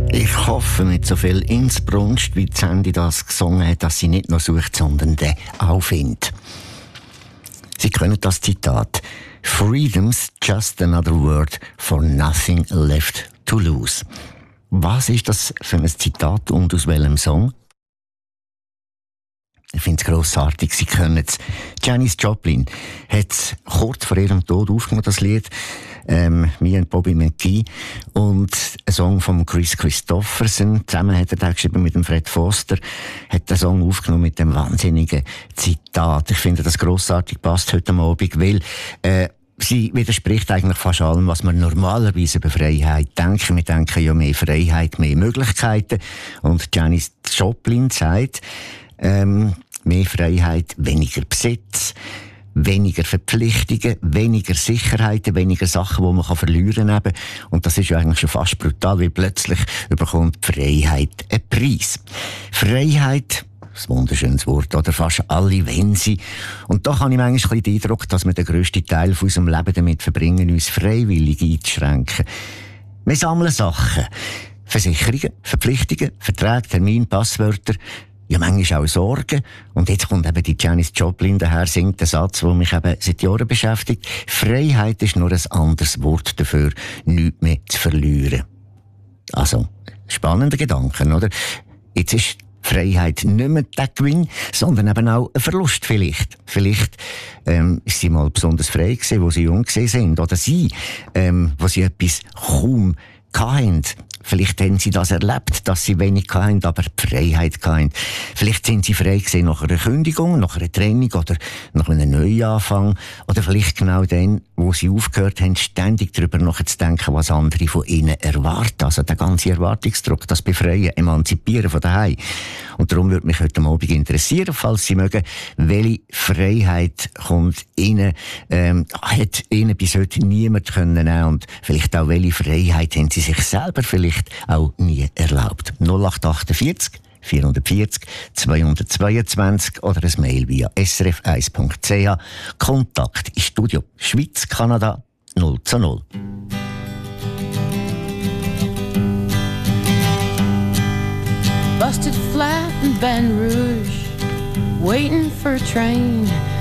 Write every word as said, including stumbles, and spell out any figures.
Ich hoffe mit so viel Inbrunst, wie Sandy das gesungen hat, dass sie nicht nur sucht, sondern den auch findet. Sie können das Zitat: Freedom's just another word for nothing left to lose. Was ist das für ein Zitat und aus welchem Song? Ich finde es grossartig, Sie können es. Janis Joplin hat es kurz vor ihrem Tod aufgenommen, das Lied. Ähm, «Me and Bobby McGee». Und ein Song von Chris Christopherson. Zusammen hat er den geschrieben mit dem Fred Foster. Hat den Song aufgenommen mit dem wahnsinnigen Zitat. Ich finde, das grossartig passt heute Abend, weil, äh, sie widerspricht eigentlich fast allem, was man normalerweise über Freiheit denken. Wir denken ja mehr Freiheit, mehr Möglichkeiten. Und Janis Joplin sagt, ähm, mehr Freiheit, weniger Besitz, weniger Verpflichtungen, weniger Sicherheiten, weniger Sachen, die man verlieren kann. Und das ist ja eigentlich schon fast brutal, weil plötzlich überkommt die Freiheit einen Preis. Freiheit, ein wunderschönes Wort, oder fast alle wollen sie. Und da habe ich manchmal den Eindruck, dass wir den grössten Teil von unserem Leben damit verbringen, uns freiwillig einzuschränken. Wir sammeln Sachen. Versicherungen, Verpflichtungen, Verträge, Termine, Passwörter. Ja, manchmal auch Sorgen. Und jetzt kommt eben die Janis Joplin daher, singt den Satz, der mich eben seit Jahren beschäftigt. Freiheit ist nur ein anderes Wort dafür, nichts mehr zu verlieren. Also, spannender Gedanken, oder? Jetzt ist Freiheit nicht mehr der Gewinn, sondern eben auch ein Verlust vielleicht. Vielleicht ähm, ist sie mal besonders frei gewesen, wo sie jung gewesen sind. Oder sie, ähm, wo sie etwas kaum hatten. Vielleicht haben sie das erlebt, dass sie wenig hatten, aber die Freiheit hatten. Vielleicht sind sie frei gewesen nach einer Kündigung, nach einer Trennung oder nach einem Neuanfang. Oder vielleicht genau dann, wo sie aufgehört haben, ständig darüber nachzudenken, was andere von ihnen erwarten. Also der ganze Erwartungsdruck, das Befreien, Emanzipieren von daheim. Und darum würde mich heute Abend interessieren, falls Sie mögen, welche Freiheit kommt Ihnen, ähm, hat Ihnen bis heute niemand können nehmen, und vielleicht auch welche Freiheit haben Sie sich selber vielleicht auch nie erlaubt. null acht achtundvierzig vierhundertvierzig zweihundertzweiundzwanzig oder ein Mail via s r f eins punkt c h. Kontakt ins Studio Schweiz, Kanada null zu null. Busted flat in Baton Rouge, waiting for a train.